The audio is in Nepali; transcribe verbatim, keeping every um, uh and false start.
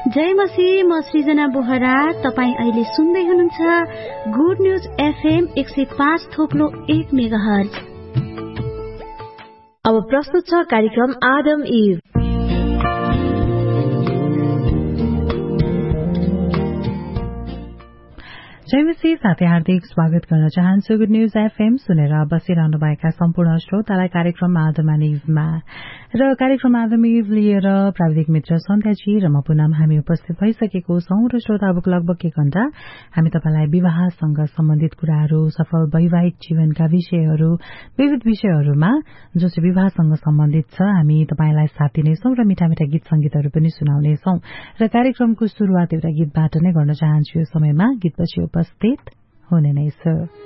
जय मसी, म सृजना बोहरा। तपाईँ अहिले सुन्दै हुनुहुन्छ गुड न्यूज एफएम एक सय पाँच थोप्लो एक मेगाहर्ज। अब प्रस्तुत छ कार्यक्रम आदम इभ। जयमसी साथै हार्दिक स्वागत गर्न चाहन्छु गुड न्यूज एफएम सुनेर बसिरहनु भएका सम्पूर्ण श्रोतालाई कार्यक्रम आदम इभमा। र कार्यक्रम आदम इभ लिएर प्राविधिक मित्र सन्ध्याजी र म पुनम हामी उपस्थित भइसकेको छौं। र श्रोता अब लगभग एक घण्टा हामी तपाईलाई विवाहसँग सम्बन्धित कुराहरू, सफल वैवाहिक जीवनका विषयहरू, विविध विषयहरूमा जो चाहिँ विवाहसँग सम्बन्धित छ हामी तपाईलाई साथ दिनेछौं र मिठा मिठा गीत संगीतहरू पनि सुनाउनेछौं। र कार्यक्रमको शुरूआत एउटा गीतबाट नै गर्न चाहन्छु। यो समयमा गीतपछि उपस्थित हुने नै छ।